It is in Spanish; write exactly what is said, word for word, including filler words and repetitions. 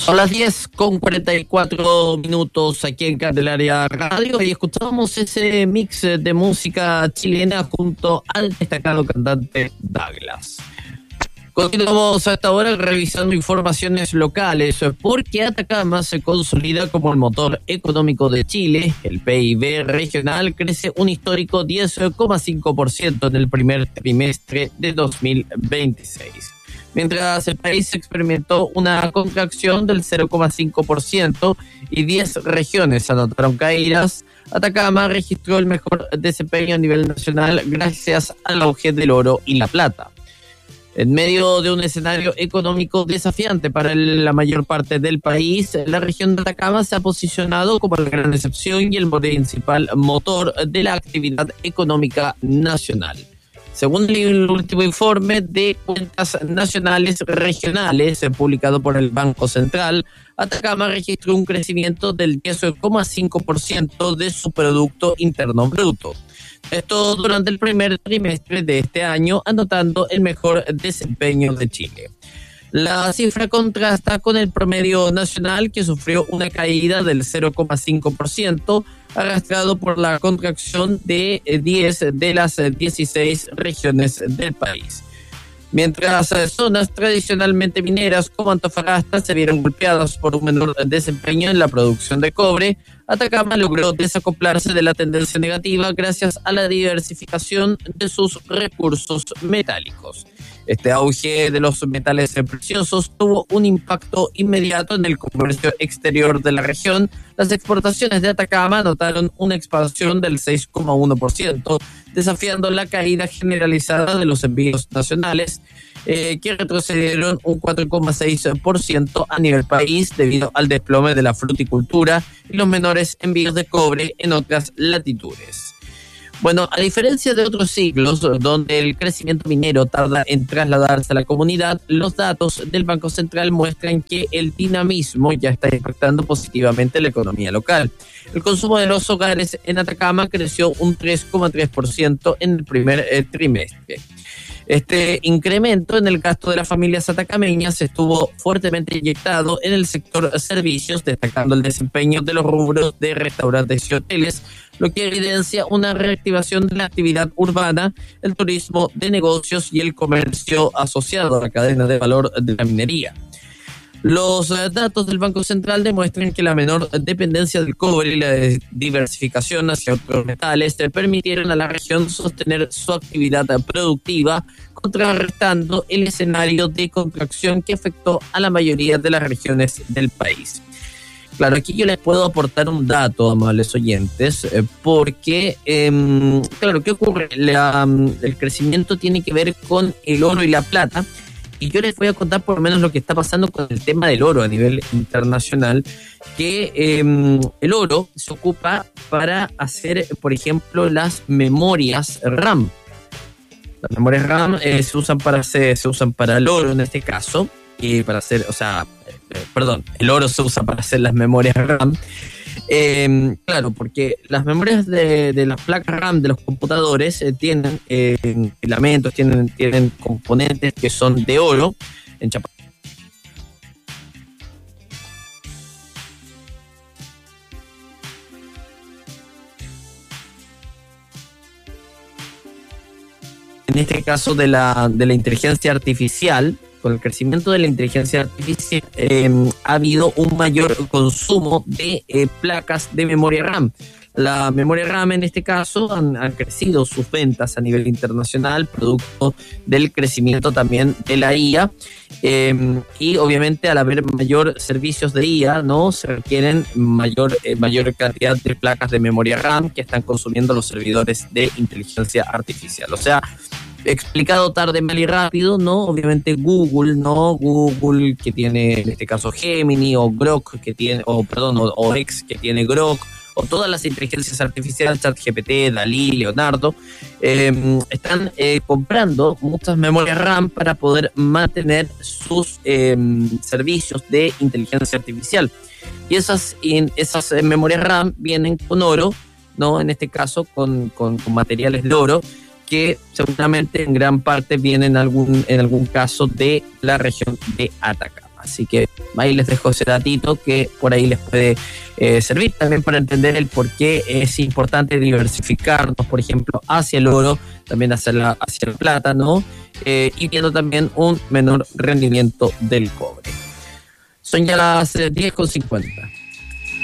Son las diez con cuarenta y cuatro minutos aquí en Candelaria Radio y escuchamos ese mix de música chilena junto al destacado cantante Douglas. Continuamos a esta hora revisando informaciones locales porque Atacama se consolida como el motor económico de Chile. El P I B regional crece un histórico diez coma cinco por ciento en el primer trimestre de dos mil veintiséis. Mientras el país experimentó una contracción del cero coma cinco por ciento y diez regiones anotaron caídas, Atacama registró el mejor desempeño a nivel nacional gracias al auge del oro y la plata. En medio de un escenario económico desafiante para el, la mayor parte del país, la región de Atacama se ha posicionado como la gran excepción y el principal motor de la actividad económica nacional. Según el último informe de cuentas nacionales regionales publicado por el Banco Central, Atacama registró un crecimiento del diez coma cinco por ciento de su Producto Interno Bruto. Esto durante el primer trimestre de este año, anotando el mejor desempeño de Chile. La cifra contrasta con el promedio nacional, que sufrió una caída del cero coma cinco por ciento, arrastrado por la contracción de diez de las dieciséis regiones del país. Mientras zonas tradicionalmente mineras como Antofagasta se vieron golpeadas por un menor desempeño en la producción de cobre, Atacama logró desacoplarse de la tendencia negativa gracias a la diversificación de sus recursos metálicos. Este auge de los metales preciosos tuvo un impacto inmediato en el comercio exterior de la región. Las exportaciones de Atacama anotaron una expansión del seis coma uno por ciento, desafiando la caída generalizada de los envíos nacionales, eh, que retrocedieron un cuatro coma seis por ciento a nivel país debido al desplome de la fruticultura y los menores envíos de cobre en otras latitudes. Bueno, a diferencia de otros siglos donde el crecimiento minero tarda en trasladarse a la comunidad, los datos del Banco Central muestran que el dinamismo ya está impactando positivamente la economía local. El consumo de los hogares en Atacama creció un tres coma tres por ciento en el primer eh, trimestre. Este incremento en el gasto de las familias atacameñas estuvo fuertemente inyectado en el sector servicios, destacando el desempeño de los rubros de restaurantes y hoteles, lo que evidencia una reactivación de la actividad urbana, el turismo de negocios y el comercio asociado a la cadena de valor de la minería. Los datos del Banco Central demuestran que la menor dependencia del cobre y la diversificación hacia otros metales permitieron a la región sostener su actividad productiva, contrarrestando el escenario de contracción que afectó a la mayoría de las regiones del país. Claro, aquí yo les puedo aportar un dato, amables oyentes, eh, porque, eh, claro, ¿qué ocurre? La, el crecimiento tiene que ver con el oro y la plata, y yo les voy a contar por lo menos lo que está pasando con el tema del oro a nivel internacional, que eh, el oro se ocupa para hacer, por ejemplo, las memorias RAM. Las memorias RAM eh, se usan para hacer, se usan para el oro en este caso, y para hacer, o sea, eh, perdón, el oro se usa para hacer las memorias RAM. Eh, claro, porque las memorias de, de las placas RAM de los computadores eh, tienen eh, filamentos, tienen, tienen componentes que son de oro, enchapados. En este caso de la, de la inteligencia artificial, con el crecimiento de la inteligencia artificial, eh, ha habido un mayor consumo de eh, placas de memoria RAM. La memoria RAM en este caso han, han crecido sus ventas a nivel internacional, producto del crecimiento también de la I A, eh, y obviamente al haber mayor servicios de I A, ¿no? Se requieren mayor, eh, mayor cantidad de placas de memoria RAM que están consumiendo los servidores de inteligencia artificial. O sea, explicado tarde, mal y rápido, ¿no? Obviamente Google, ¿no? Google que tiene en este caso Gemini, o Grok que tiene, o perdón, o, o X que tiene Grok, o todas las inteligencias artificiales, ChatGPT, Dalí, Leonardo, eh, están eh, comprando muchas memorias RAM para poder mantener sus eh, servicios de inteligencia artificial. Y esas, in, esas eh, memorias RAM vienen con oro, ¿no? En este caso con, con, con materiales de oro, que seguramente en gran parte vienen algún, en algún caso de la región de Atacama. Así que ahí les dejo ese datito que por ahí les puede eh, servir también para entender el por qué es importante diversificarnos, por ejemplo, hacia el oro, también hacia, la, hacia el plátano, eh, y viendo también un menor rendimiento del cobre. Son ya las diez con cincuenta.